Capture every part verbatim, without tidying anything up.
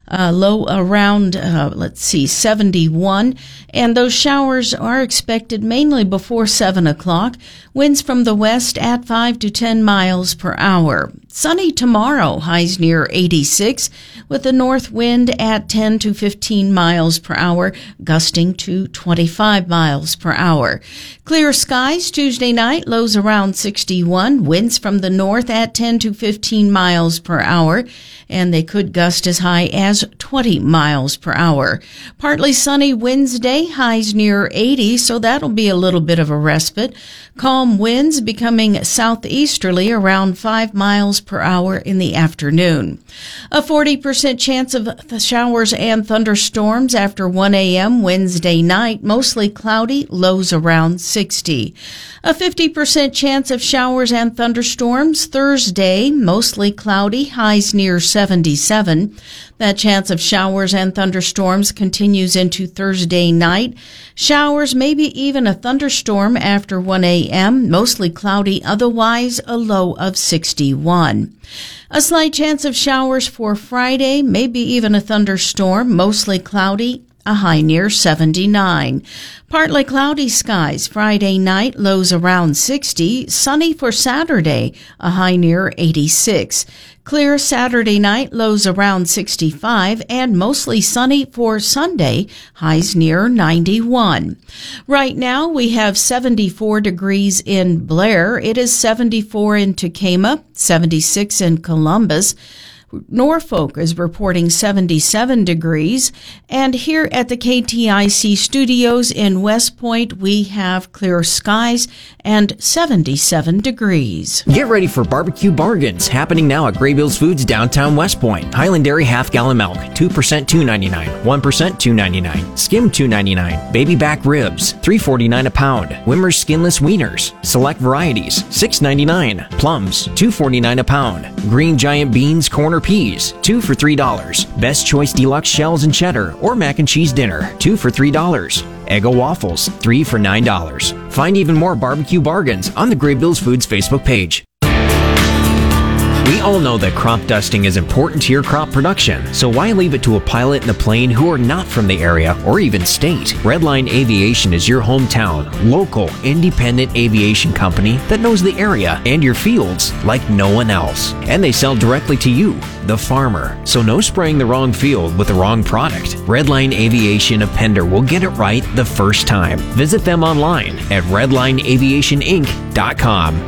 Uh, low around, uh, let's see, seventy-one. And those showers are expected mainly before seven o'clock. Winds from the west at five to ten miles per hour. Sunny tomorrow, highs near eighty-six, with the north wind at ten to fifteen miles per hour, gusting to twenty-five miles per hour. Clear skies Tuesday night, lows around sixty-one, winds from the north at ten to fifteen miles per hour, and they could gust as high as twenty miles per hour. Partly sunny Wednesday, highs near eighty, so that'll be a little bit of a respite. Calm winds becoming southeasterly around five miles per hour in the afternoon. A forty percent chance of the showers and thunderstorms after one a.m. Wednesday night, mostly cloudy, lows around sixty. A fifty percent chance of showers and thunderstorms Thursday, mostly cloudy, highs near seventy-seven. That chance of showers and thunderstorms continues into Thursday night. Showers, maybe even a thunderstorm after one a.m., mostly cloudy, otherwise a low of sixty-one. A slight chance of showers for Friday, maybe even a thunderstorm, mostly cloudy, a high near seventy-nine. Partly cloudy skies Friday night, lows around sixty. Sunny for Saturday, a high near eighty-six. Clear Saturday night, lows around sixty-five, and mostly sunny for Sunday, highs near ninety-one. Right now, we have seventy-four degrees in Blair. It is seventy-four in Tacoma, seventy-six in Columbus. Norfolk is reporting seventy-seven degrees, and here at the K T I C studios in West Point, we have clear skies and seventy-seven degrees. Get ready for barbecue bargains happening now at Graybills Foods downtown West Point. Highland Dairy half gallon milk, two percent two ninety-nine, one percent two ninety-nine, skim two ninety-nine, baby back ribs, three forty-nine a pound, Wimmer's skinless wieners, select varieties, six ninety-nine, plums, two forty-nine a pound, green giant beans, corner peas, two for three dollars. Best Choice Deluxe shells and cheddar or mac and cheese dinner, two for three dollars. Eggo waffles, three for nine dollars. Find even more barbecue bargains on the Graybills Foods Facebook page. We all know that crop dusting is important to your crop production, so why leave it to a pilot and a plane who are not from the area or even state? Redline Aviation is your hometown, local, independent aviation company that knows the area and your fields like no one else. And they sell directly to you, the farmer, so no spraying the wrong field with the wrong product. Redline Aviation of Pender will get it right the first time. Visit them online at redline aviation inc dot com.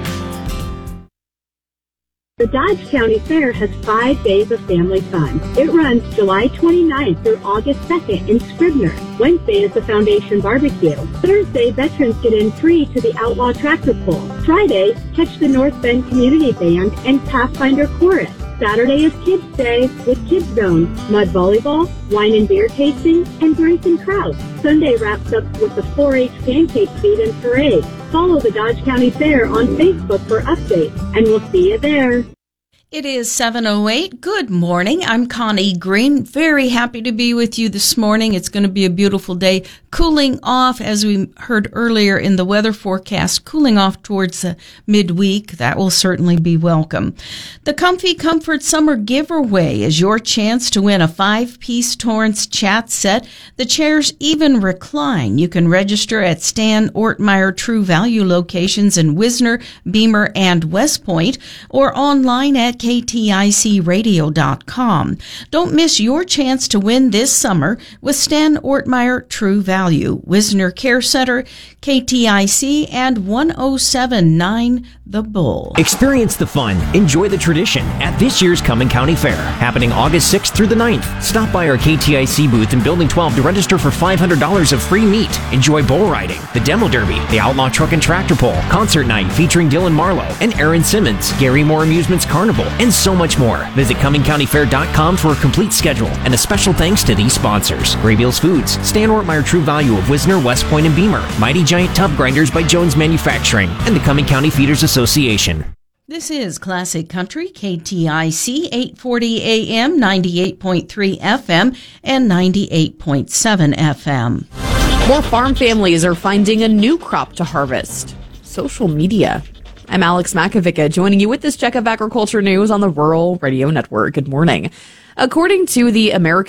The Dodge County Fair has five days of family fun. It runs July twenty-ninth through August second in Scribner. Wednesday is the Foundation Barbecue. Thursday, veterans get in free to the Outlaw Tractor Pull. Friday, catch the North Bend Community Band and Pathfinder Chorus. Saturday is Kids Day with Kids Zone, mud volleyball, wine and beer tasting, and drinks and crowds. Sunday wraps up with the four H pancake feed and parade. Follow the Dodge County Fair on Facebook for updates, and we'll see you there. It is seven oh eight. Good morning. I'm Connie Green. Very happy to be with you this morning. It's going to be a beautiful day. Cooling off, as we heard earlier in the weather forecast, cooling off towards the midweek. That will certainly be welcome. The Comfy Comfort Summer Giveaway is your chance to win a five-piece Torrance chat set. The chairs even recline. You can register at Stan Ortmeyer True Value locations in Wisner, Beamer, and West Point, or online at K T I C radio dot com. Don't miss your chance to win this summer with Stan Ortmeyer True Value, Wisner Care Center, K T I C, and one oh seven point nine The Bull. Experience the fun, enjoy the tradition at this year's Cumming County Fair, happening August sixth through the ninth. Stop by our K T I C booth in Building twelve to register for five hundred dollars of free meat. Enjoy bull riding, the demo derby, the outlaw truck and tractor pull, concert night featuring Dylan Marlowe and Aaron Simmons, Gary Moore Amusements Carnival, and so much more. Visit cumming county fair dot com for a complete schedule, and a special thanks to these sponsors: Graybills Foods, Stan Ortmeyer True Value of Wisner, West Point, and Beamer, Mighty Giant Tub Grinders by Jones Manufacturing, and the Cumming County Feeders Association. This is Classic Country, K T I C, eight forty A M, ninety-eight point three F M, and ninety-eight point seven F M. More farm families are finding a new crop to harvest: social media. I'm Alex Makovica, joining you with this check of agriculture news on the Rural Radio Network. Good morning. According to the American